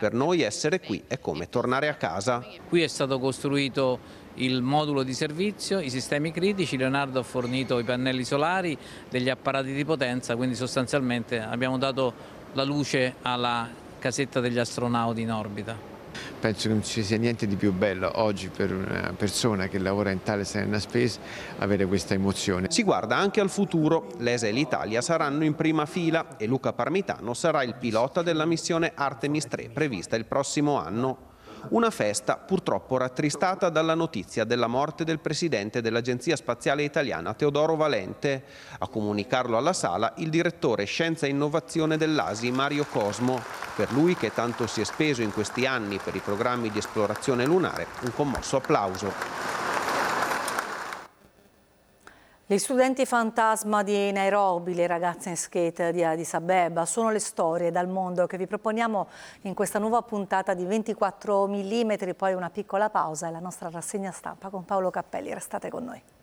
Per noi essere qui è come tornare a casa. Qui è stato costruito il modulo di servizio, i sistemi critici, Leonardo ha fornito i pannelli solari, degli apparati di potenza, quindi sostanzialmente abbiamo dato la luce alla casetta degli astronauti in orbita. Penso che non ci sia niente di più bello oggi per una persona che lavora in Thales Alenia Space avere questa emozione. Si guarda anche al futuro. L'ESA e l'Italia saranno in prima fila e Luca Parmitano sarà il pilota della missione Artemis 3 prevista il prossimo anno. Una festa purtroppo rattristata dalla notizia della morte del presidente dell'Agenzia Spaziale Italiana Teodoro Valente. A comunicarlo alla sala il direttore Scienza e Innovazione dell'ASI Mario Cosmo. Per lui, che tanto si è speso in questi anni per i programmi di esplorazione lunare, un commosso applauso. Gli studenti fantasma di Nairobi, le ragazze in skate di Addis Abeba, sono le storie dal mondo che vi proponiamo in questa nuova puntata di 24 mm, poi una piccola pausa e la nostra rassegna stampa con Paolo Cappelli. Restate con noi.